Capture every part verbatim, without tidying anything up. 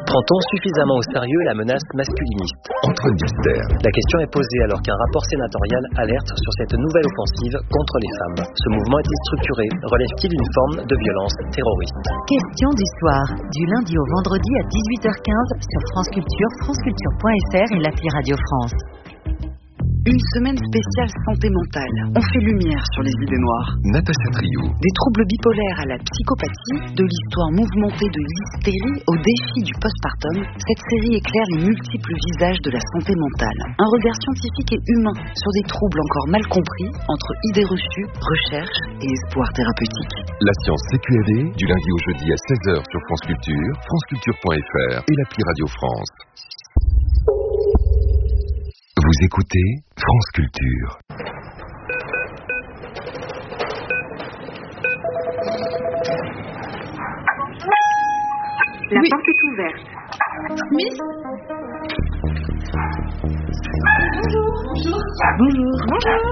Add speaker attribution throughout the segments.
Speaker 1: Prend-on suffisamment au sérieux la menace masculiniste?
Speaker 2: Antoine Duster.
Speaker 1: La question est posée alors qu'un rapport sénatorial alerte sur cette nouvelle offensive contre les femmes. Ce mouvement est-il structuré? Relève-t-il une forme de violence terroriste?
Speaker 3: Question du soir, du lundi au vendredi à dix-huit heures quinze sur France Culture, franceculture point f r et l'appli Radio France.
Speaker 4: Une semaine spéciale santé mentale. On fait lumière sur les idées noires.
Speaker 2: Natacha Triou.
Speaker 4: Des troubles bipolaires à la psychopathie, de l'histoire mouvementée de l'hystérie au défi du postpartum, cette série éclaire les multiples visages de la santé mentale. Un regard scientifique et humain sur des troubles encore mal compris entre idées reçues, recherche et espoir thérapeutique.
Speaker 2: La science C Q L D, du lundi au jeudi à seize heures sur France Culture, franceculture point f r et l'appli Radio France. Vous écoutez France Culture.
Speaker 5: La
Speaker 6: oui.
Speaker 5: porte est ouverte.
Speaker 6: Smith? Bonjour. Bonjour.
Speaker 5: Bonjour. Bonjour.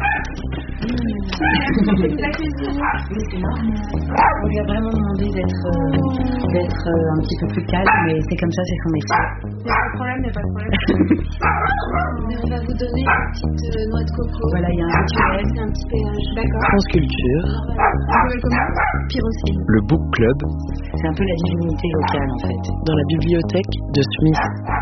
Speaker 6: C'est la cuisine.
Speaker 5: Oui, c'est normal. On lui a vraiment demandé d'être, euh, d'être euh, un petit peu plus calme, mais c'est comme ça, c'est son métier.
Speaker 6: Il n'y a pas de problème, il n'y a pas de problème. Mais on va vous donner une petite euh, noix de coco.
Speaker 5: Voilà, il y a un rituel.
Speaker 6: C'est un petit péage. D'accord.
Speaker 1: France Culture.
Speaker 6: Alors, euh, vous s'appelle comment? Pyrocine.
Speaker 1: Le Book Club.
Speaker 5: C'est un peu la divinité locale, en fait.
Speaker 1: Dans la bibliothèque de Smith.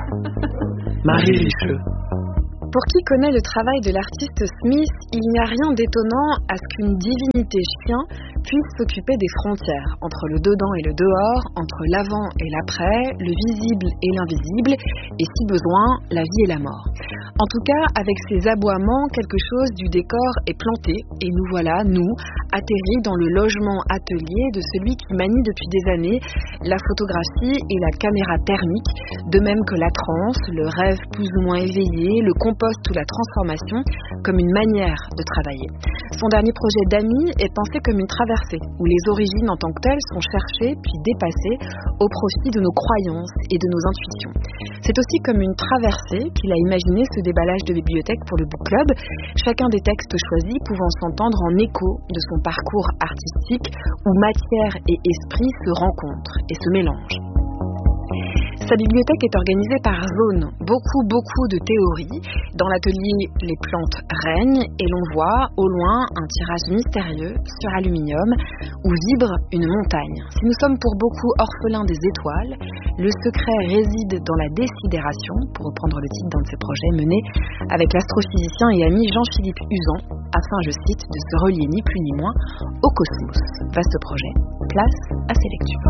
Speaker 1: Marie Richeux.
Speaker 7: Pour qui connaît le travail de l'artiste Smith, il n'y a rien d'étonnant à ce qu'une divinité chien puisse s'occuper des frontières entre le dedans et le dehors, entre l'avant et l'après, le visible et l'invisible, et si besoin, la vie et la mort. En tout cas, avec ces aboiements, quelque chose du décor est planté, et nous voilà, nous, atterris dans le logement atelier de celui qui manie depuis des années la photographie et la caméra thermique, de même que la transe, le rêve plus ou moins éveillé, le compost ou la transformation comme une manière de travailler. Son dernier projet d'Ami est pensé comme une traversée, où les origines en tant que telles sont cherchées puis dépassées au profit de nos croyances et de nos intuitions. C'est aussi comme une traversée qu'il a imaginé ce déballage de bibliothèque pour le Book Club, chacun des textes choisis pouvant s'entendre en écho de son parcours artistique où matière et esprit se rencontrent et se mélangent. Sa bibliothèque est organisée par zone, beaucoup beaucoup de théories. Dans l'atelier, les plantes règnent et l'on voit au loin un tirage mystérieux sur aluminium où vibre une montagne. Si nous sommes pour beaucoup orphelins des étoiles, le secret réside dans la désidération, pour reprendre le titre d'un de ses projets menés avec l'astrophysicien et ami Jean-Philippe Uzan, afin, je cite, de se relier ni plus ni moins au cosmos. Vaste projet, place à ses lectures.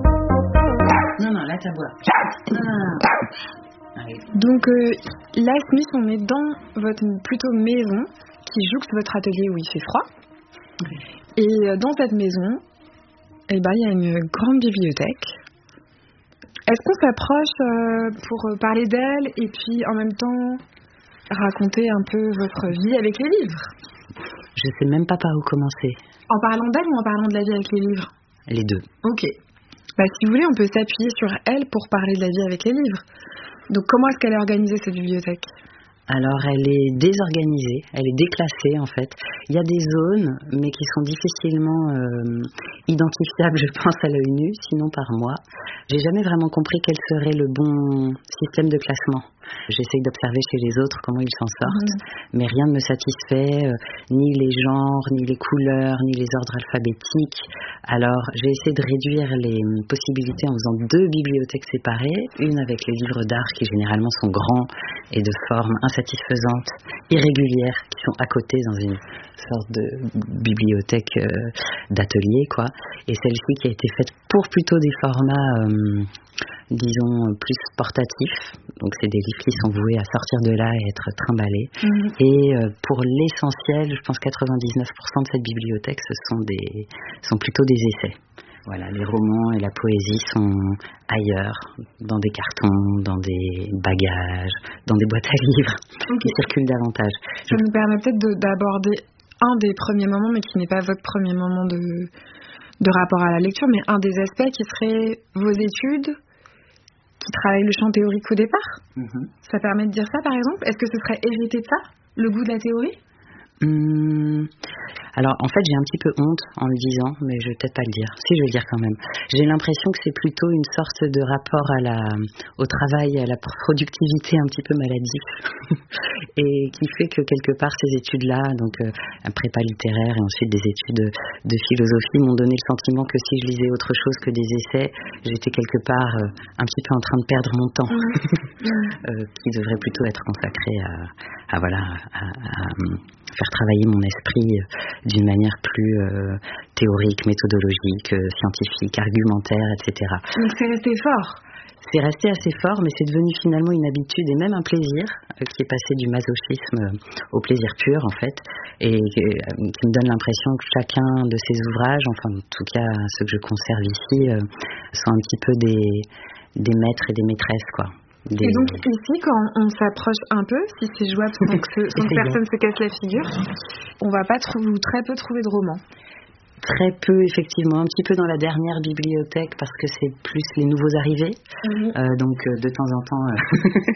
Speaker 5: Non, non, là, t'as boire. Non, non, non. Allez.
Speaker 7: Donc euh, là, Smith, on est dans votre plutôt maison qui jouxte votre atelier où il fait froid.
Speaker 5: Oui.
Speaker 7: Et euh, dans cette maison, eh ben, il y a une grande bibliothèque. Est-ce qu'on s'approche euh, pour parler d'elle et puis en même temps raconter un peu votre vie avec les livres?
Speaker 5: Je sais même pas par où commencer.
Speaker 7: En parlant d'elle ou en parlant de la vie avec les livres?
Speaker 5: Les deux.
Speaker 7: Ok. Bah, si vous voulez, on peut s'appuyer sur elle pour parler de la vie avec les livres. Donc, comment est-ce qu'elle est organisée, cette bibliothèque?
Speaker 5: Alors, elle est désorganisée, elle est déclassée, en fait. Il y a des zones, mais qui sont difficilement euh, identifiables, je pense, à l'œil nu, sinon par moi. J'ai jamais vraiment compris quel serait le bon système de classement. J'essaye d'observer chez les autres comment ils s'en sortent, mmh. mais rien ne me satisfait, euh, ni les genres, ni les couleurs, ni les ordres alphabétiques. Alors, j'ai essayé de réduire les possibilités en faisant deux bibliothèques séparées, une avec les livres d'art qui généralement sont grands et de forme insatisfaisante, irrégulière, qui sont à côté dans une sorte de bibliothèque euh, d'atelier, quoi. Et celle-ci qui a été faite pour plutôt des formats, euh, disons, plus portatifs. Donc, c'est des livres qui sont voués à sortir de là et être trimballés. Mmh. Et euh, pour l'essentiel, je pense quatre-vingt-dix-neuf pour cent de cette bibliothèque, ce sont, des, sont plutôt des essais. Voilà, les romans et la poésie sont ailleurs, dans des cartons, dans des bagages, dans des boîtes à livres, okay. qui circulent davantage.
Speaker 7: Ça nous permet peut-être de, d'aborder un des premiers moments, mais qui n'est pas votre premier moment de, de rapport à la lecture, mais un des aspects qui serait vos études, qui travaillent le champ théorique au départ. Mm-hmm. Ça permet de dire ça, par exemple? Est-ce que ce serait hérité de ça, le goût de la théorie?
Speaker 5: Hum, alors en fait j'ai un petit peu honte en le disant, mais je vais peut-être pas le dire. Si, je vais le dire quand même. J'ai l'impression que c'est plutôt une sorte de rapport à la, au travail, à la productivité un petit peu maladif, et qui fait que quelque part ces études-là, donc euh, un prépa littéraire et ensuite des études de, de philosophie, m'ont donné le sentiment que si je lisais autre chose que des essais, j'étais quelque part euh, un petit peu en train de perdre mon temps, euh, qui devrait plutôt être consacré à, à voilà, à, à, à faire travailler mon esprit d'une manière plus euh, théorique, méthodologique, euh, scientifique, argumentaire, et cetera.
Speaker 7: Donc c'est resté fort.
Speaker 5: C'est resté assez fort, mais c'est devenu finalement une habitude et même un plaisir euh, qui est passé du masochisme euh, au plaisir pur en fait, et euh, qui me donne l'impression que chacun de ces ouvrages, enfin en tout cas ceux que je conserve ici, euh, sont un petit peu des, des maîtres et des maîtresses quoi. Des...
Speaker 7: Et donc ici, quand on s'approche un peu, si c'est jouable sans que, ce, sans que personne se casse la figure, on va pas trouver, ou très peu trouver de romans.
Speaker 5: Très peu, effectivement, un petit peu dans la dernière bibliothèque parce que c'est plus les nouveaux arrivés. Mmh. Euh, donc euh, de temps en temps, euh,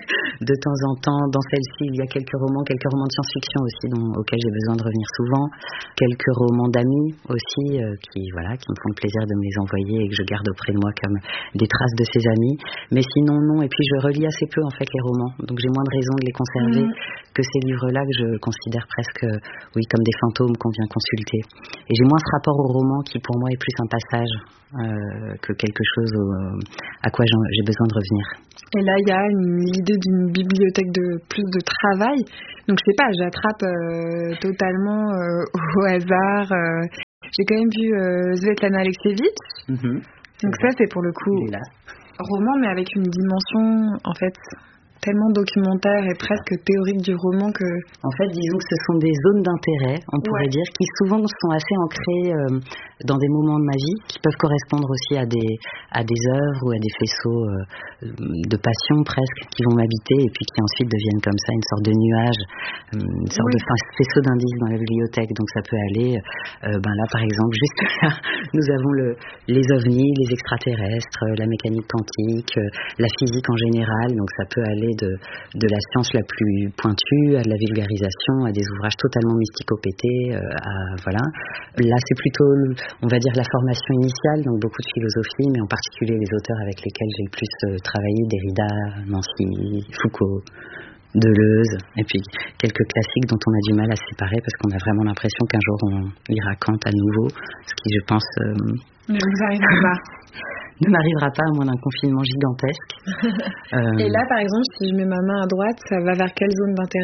Speaker 5: de temps en temps, dans celle-ci, il y a quelques romans, quelques romans de science-fiction aussi, dont, auxquels j'ai besoin de revenir souvent. Quelques romans d'amis aussi, euh, qui voilà, qui me font le plaisir de me les envoyer et que je garde auprès de moi comme des traces de ces amis. Mais sinon, non. Et puis je relis assez peu en fait les romans, donc j'ai moins de raisons de les conserver mmh. que ces livres-là que je considère presque, oui, comme des fantômes qu'on vient consulter. Et j'ai moins ce rapport au roman qui pour moi est plus un passage euh, que quelque chose au, à quoi j'ai besoin de revenir.
Speaker 7: Et là il y a l'idée d'une bibliothèque de plus de travail, donc je sais pas, j'attrape euh, totalement euh, au hasard, euh, j'ai quand même vu euh, Svetlana Alexievitch, mm-hmm. donc ça c'est pour le coup roman mais avec une dimension en fait tellement documentaire et presque théorique du roman que...
Speaker 5: En fait, disons que ce sont des zones d'intérêt, on pourrait ouais. dire, qui souvent sont assez ancrées euh, dans des moments de ma vie, qui peuvent correspondre aussi à des, à des œuvres ou à des faisceaux euh, de passion presque, qui vont m'habiter et puis qui ensuite deviennent comme ça une sorte de nuage, une sorte oui. de faisceau d'indices dans la bibliothèque. Donc ça peut aller, euh, ben là par exemple, juste là, nous avons le, les ovnis, les extraterrestres, la mécanique quantique, la physique en général, donc ça peut aller De, de la science la plus pointue à de la vulgarisation, à des ouvrages totalement mysticopétés, euh, à, voilà. Là, c'est plutôt, on va dire, la formation initiale, donc beaucoup de philosophie, mais en particulier les auteurs avec lesquels j'ai le plus euh, travaillé, Derrida, Nancy, Foucault, Deleuze, et puis quelques classiques dont on a du mal à se séparer parce qu'on a vraiment l'impression qu'un jour on lira Kant à nouveau, ce qui, je pense... Euh,
Speaker 7: ne vous arrivera pas.
Speaker 5: ne m'arrivera pas à moins d'un confinement gigantesque.
Speaker 7: euh... Et là, par exemple, si je mets ma main à droite, ça va vers quelle zone d'intérêt ?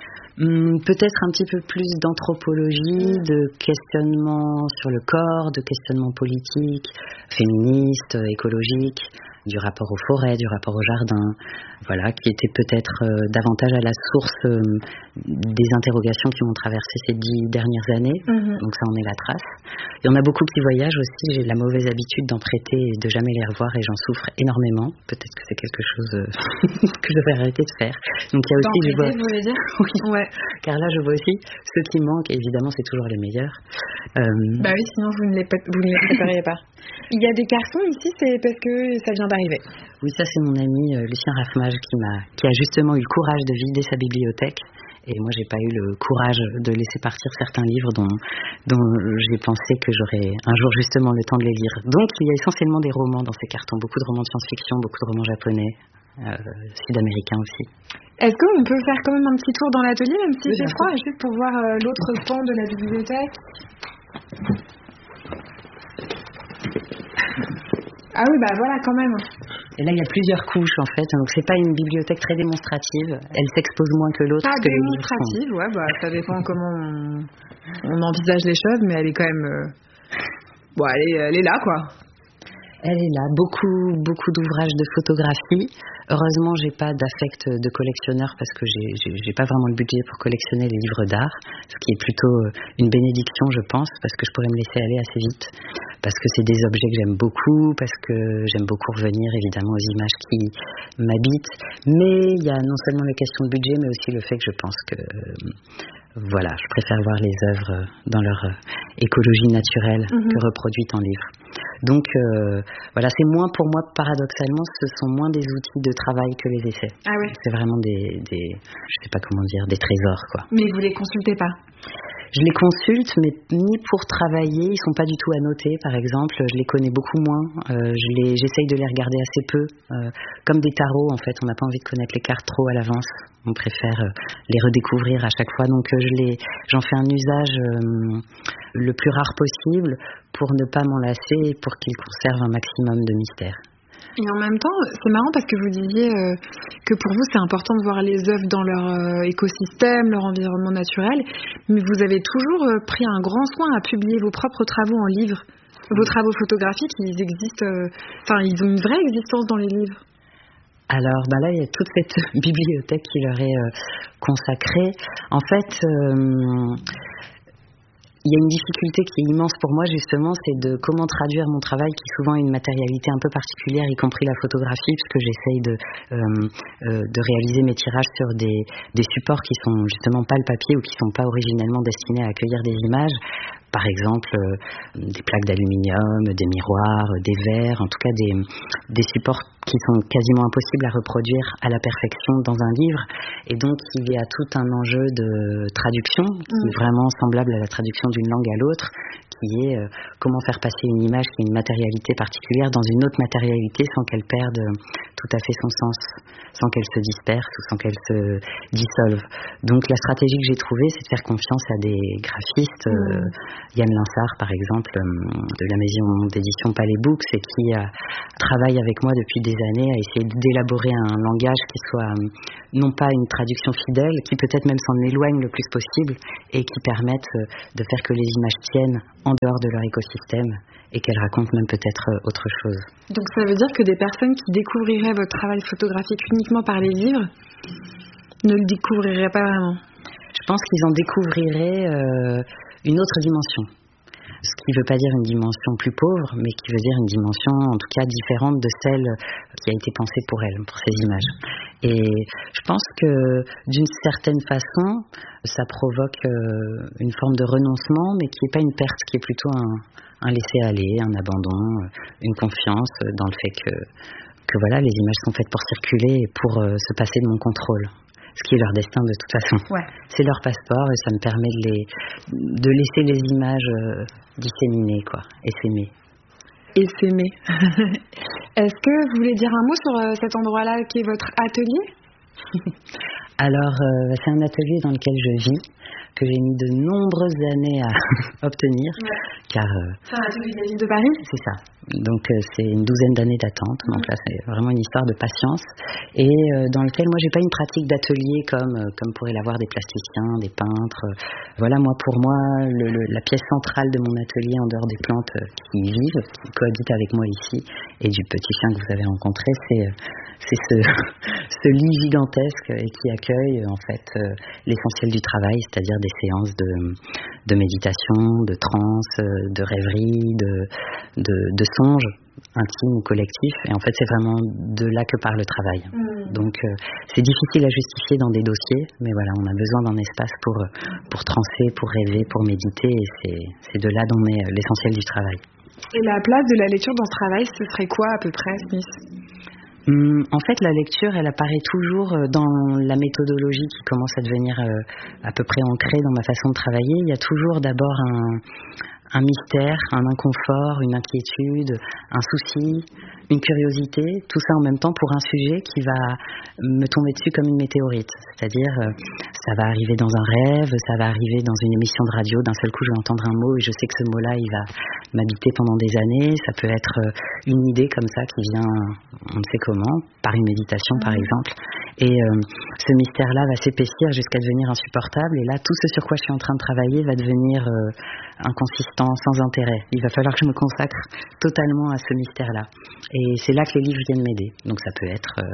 Speaker 5: hum, Peut-être un petit peu plus d'anthropologie, mmh. de questionnement sur le corps, de questionnement politique, féministe, écologique, du rapport aux forêts, du rapport au jardin, voilà, qui était peut-être euh, davantage à la source euh, des interrogations qui m'ont traversé ces dix dernières années, mmh. donc ça en est la trace. Il y en a beaucoup qui voyagent aussi, j'ai la mauvaise habitude d'en prêter et de jamais les revoir et j'en souffre énormément, peut-être que c'est quelque chose euh, que je devrais arrêter de faire. Donc il y a aussi, je vois...
Speaker 7: vous voulez dire
Speaker 5: oui, ouais. Car là je vois aussi ceux qui manquent, et évidemment c'est toujours les meilleurs. Euh...
Speaker 7: Bah oui, sinon vous ne les, vous ne les prépareriez pas. Il y a des cartons ici, c'est parce que ça vient d'arriver.
Speaker 5: Oui, ça c'est mon ami euh, Lucien Raffmage qui m'a, qui a justement eu le courage de vider sa bibliothèque. Et moi, j'ai pas eu le courage de laisser partir certains livres dont, dont j'ai pensé que j'aurais un jour justement le temps de les lire. Donc, il y a essentiellement des romans dans ces cartons, beaucoup de romans de science-fiction, beaucoup de romans japonais, euh, sud-américains aussi.
Speaker 7: Est-ce qu'on peut faire quand même un petit tour dans l'atelier, même si oui, c'est froid, juste pour voir euh, l'autre pan de la bibliothèque ? Ah oui, bah voilà, quand même.
Speaker 5: Et là, il y a plusieurs couches, en fait. Donc, c'est pas une bibliothèque très démonstrative. Elle s'expose moins que l'autre.
Speaker 7: Pas
Speaker 5: que
Speaker 7: démonstrative, ouais, bah, ça dépend comment on, on envisage les choses, mais elle est quand même... Euh... Bon, elle est, elle est là, quoi.
Speaker 5: Elle est là. Beaucoup, beaucoup d'ouvrages de photographie. Heureusement, j'ai pas d'affect de collectionneur parce que j'ai, j'ai, j'ai pas vraiment le budget pour collectionner les livres d'art, ce qui est plutôt une bénédiction, je pense, parce que je pourrais me laisser aller assez vite, parce que c'est des objets que j'aime beaucoup, parce que j'aime beaucoup revenir évidemment aux images qui m'habitent. Mais il y a non seulement les questions de budget, mais aussi le fait que je pense que voilà, je préfère voir les œuvres dans leur écologie naturelle mmh. que reproduites en livre. Donc euh, voilà, c'est moins pour moi, paradoxalement, ce sont moins des outils de travail que les essais.
Speaker 7: Ah ouais.
Speaker 5: C'est vraiment des, des, je sais pas comment dire, des trésors, quoi.
Speaker 7: Mais vous les consultez pas?
Speaker 5: Je les consulte, mais ni pour travailler, ils sont pas du tout annotés, par exemple. Je les connais beaucoup moins. Euh, je les, j'essaye de les regarder assez peu, euh, comme des tarots en fait. On n'a pas envie de connaître les cartes trop à l'avance. On préfère euh, les redécouvrir à chaque fois. Donc euh, je les, j'en fais un usage euh, le plus rare possible pour ne pas m'en lasser et pour qu'ils conservent un maximum de mystère.
Speaker 7: Et en même temps, c'est marrant parce que vous disiez euh, que pour vous c'est important de voir les œuvres dans leur euh, écosystème, leur environnement naturel, mais vous avez toujours euh, pris un grand soin à publier vos propres travaux en livre. Vos travaux photographiques, ils existent, enfin euh, ils ont une vraie existence dans les livres.
Speaker 5: Alors bah là, il y a toute cette bibliothèque qui leur est euh, consacrée. En fait, euh, il y a une difficulté qui est immense pour moi justement, c'est de comment traduire mon travail qui souvent a une matérialité un peu particulière, y compris la photographie, puisque j'essaye de, euh, euh, de réaliser mes tirages sur des, des supports qui sont justement pas le papier ou qui sont pas originellement destinés à accueillir des images. Par exemple, euh, des plaques d'aluminium, des miroirs, des verres, en tout cas des, des supports qui sont quasiment impossibles à reproduire à la perfection dans un livre. Et donc, il y a tout un enjeu de traduction qui est vraiment semblable à la traduction d'une langue à l'autre, qui est euh, comment faire passer une image qui a une matérialité particulière dans une autre matérialité sans qu'elle perde tout à fait son sens, sans qu'elle se disperse ou sans qu'elle se dissolve. Donc, la stratégie que j'ai trouvée, c'est de faire confiance à des graphistes, euh, Yann Linsart, par exemple, de la maison d'édition Palais Books, et qui euh, travaille avec moi depuis des années à essayer d'élaborer un langage qui soit euh, non pas une traduction fidèle, qui peut-être même s'en éloigne le plus possible, et qui permette euh, de faire que les images tiennent en dehors de leur écosystème, et qu'elles racontent même peut-être euh, autre chose.
Speaker 7: Donc ça veut dire que des personnes qui découvriraient votre travail photographique uniquement par les livres ne le découvriraient pas vraiment?
Speaker 5: Je pense qu'ils en découvriraient euh, une autre dimension. Ce qui ne veut pas dire une dimension plus pauvre, mais qui veut dire une dimension en tout cas différente de celle qui a été pensée pour elle, pour ces images. Et je pense que d'une certaine façon, ça provoque une forme de renoncement, mais qui n'est pas une perte, qui est plutôt un, un laisser-aller, un abandon, une confiance dans le fait que, que voilà, les images sont faites pour circuler et pour se passer de mon contrôle. Ce qui est leur destin de toute façon. Ouais. C'est leur passeport et ça me permet de, les, de laisser les images euh, disséminer, quoi, et s'aimer.
Speaker 7: Et s'aimer. Est-ce que vous voulez dire un mot sur euh, cet endroit-là qui est votre atelier?
Speaker 5: Alors, euh, c'est un atelier dans lequel je vis, que j'ai mis de nombreuses années à obtenir. Ouais. Car, euh,
Speaker 7: c'est un atelier de la ville de Paris?
Speaker 5: C'est ça. Donc euh, c'est une douzaine d'années d'attente. Donc là c'est vraiment une histoire de patience et euh, dans lequel moi j'ai pas une pratique d'atelier comme euh, comme pourraient l'avoir des plasticiens, des peintres. Voilà, moi pour moi le, le, la pièce centrale de mon atelier en dehors des plantes euh, qui y vivent, qui cohabitent avec moi ici, et du petit chien que vous avez rencontré, c'est euh, c'est ce ce lit gigantesque et qui accueille en fait euh, l'essentiel du travail, c'est-à-dire des séances de de méditation, de transe, de rêverie, de de, de songes intimes ou collectifs. Et en fait, c'est vraiment de là que part le travail. Mmh. Donc, euh, c'est difficile à justifier dans des dossiers, mais voilà, on a besoin d'un espace pour pour transer, pour rêver, pour méditer. Et c'est c'est de là d'en est l'essentiel du travail.
Speaker 7: Et la place de la lecture dans ce travail, ce serait quoi à peu près, Smith?
Speaker 5: En fait, la lecture, elle apparaît toujours dans la méthodologie qui commence à devenir à peu près ancrée dans ma façon de travailler. Il y a toujours d'abord un, un mystère, un inconfort, une inquiétude, un souci, une curiosité, tout ça en même temps pour un sujet qui va me tomber dessus comme une météorite. C'est-à-dire, ça va arriver dans un rêve, ça va arriver dans une émission de radio, d'un seul coup je vais entendre un mot et je sais que ce mot-là, il va m'habiter pendant des années. Ça peut être une idée comme ça qui vient, on ne sait comment, par une méditation par exemple. Et euh, ce mystère-là va s'épaissir jusqu'à devenir insupportable. Et là, tout ce sur quoi je suis en train de travailler va devenir euh, inconsistant, sans intérêt. Il va falloir que je me consacre totalement à ce mystère-là. Et c'est là que les livres viennent m'aider. Donc ça peut être euh,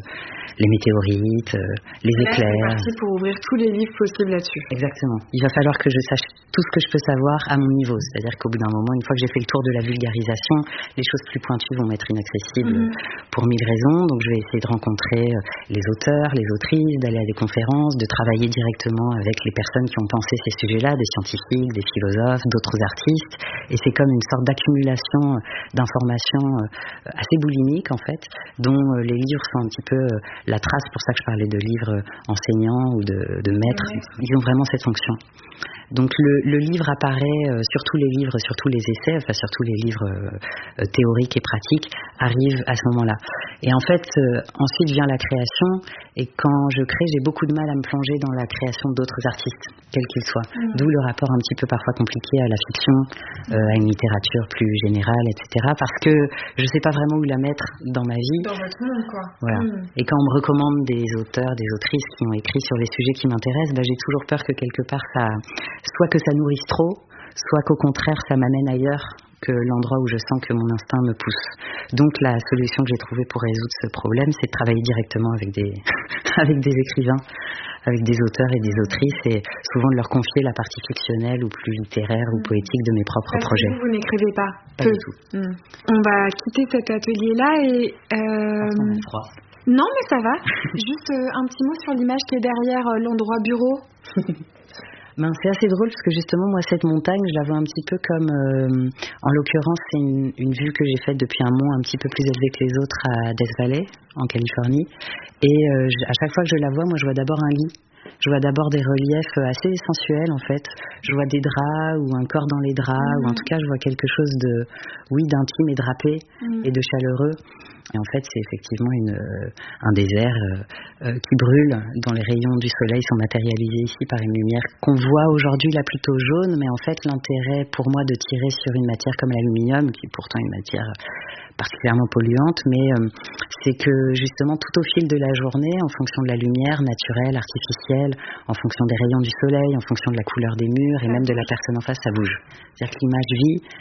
Speaker 5: les météorites, euh, les
Speaker 7: Là,
Speaker 5: éclairs.
Speaker 7: c'est parti pour ouvrir tous les livres possibles là-dessus.
Speaker 5: Exactement. Il va falloir que je sache tout ce que je peux savoir à mon niveau. C'est-à-dire qu'au bout d'un moment, une fois que j'ai fait le tour de la vulgarisation, les choses plus pointues vont m'être inaccessibles mm-hmm. pour mille raisons. Donc je vais essayer de rencontrer les auteurs, les autrices, d'aller à des conférences, de travailler directement avec les personnes qui ont pensé ces sujets-là, des scientifiques, des philosophes, d'autres artistes. Et c'est comme une sorte d'accumulation d'informations assez boulimique en fait, dont les livres sont un petit peu la trace. Pour ça que je parlais de livres enseignants ou de, de maîtres. Ils ont vraiment cette fonction. Donc le, le livre apparaît euh, sur tous les livres, sur tous les essais, enfin sur tous les livres euh, théoriques et pratiques arrivent à ce moment-là. Et en fait, euh, ensuite vient la création. Et quand je crée, j'ai beaucoup de mal à me plonger dans la création d'autres artistes, quels qu'ils soient. Mmh. D'où le rapport un petit peu parfois compliqué à la fiction, euh, à une littérature plus générale, et cetera. Parce que je ne sais pas vraiment où la mettre dans ma vie.
Speaker 7: Dans votre monde, quoi.
Speaker 5: Voilà. Mmh. Et quand on me recommande des auteurs, des autrices qui ont écrit sur les sujets qui m'intéressent, bah, j'ai toujours peur que quelque part ça, soit que ça nourrisse trop, soit qu'au contraire ça m'amène ailleurs que l'endroit où je sens que mon instinct me pousse. Donc la solution que j'ai trouvée pour résoudre ce problème, c'est de travailler directement avec des, avec des écrivains, avec des auteurs et des autrices, et souvent de leur confier la partie fictionnelle ou plus littéraire ou poétique de mes propres
Speaker 7: Parce
Speaker 5: projets.
Speaker 7: Que vous n'écrivez pas
Speaker 5: Pas
Speaker 7: peu.
Speaker 5: du tout.
Speaker 7: Mmh. On va quitter cet atelier-là et... Euh...
Speaker 5: froid.
Speaker 7: Non, mais ça va. Juste euh, un petit mot sur l'image qui est derrière euh, l'endroit bureau.
Speaker 5: Ben, c'est assez drôle parce que justement, moi, cette montagne, je la vois un petit peu comme, euh, en l'occurrence, c'est une, une vue que j'ai faite depuis un mont un petit peu plus élevé que les autres à Death Valley, en Californie. Et euh, je, à chaque fois que je la vois, moi, je vois d'abord un lit. Je vois d'abord des reliefs assez sensuels, en fait. Je vois des draps ou un corps dans les draps, mmh. ou en tout cas, je vois quelque chose de, oui, d'intime et drapé mmh. et de chaleureux. Et en fait, c'est effectivement une, euh, un désert euh, euh, qui brûle, dont les rayons du soleil sont matérialisés ici par une lumière qu'on voit aujourd'hui là plutôt jaune, mais en fait, l'intérêt pour moi de tirer sur une matière comme l'aluminium, qui est pourtant une matière particulièrement polluante, mais euh, c'est que justement tout au fil de la journée, en fonction de la lumière naturelle, artificielle, en fonction des rayons du soleil, en fonction de la couleur des murs et même de la personne en face, ça bouge. C'est-à-dire que l'image vit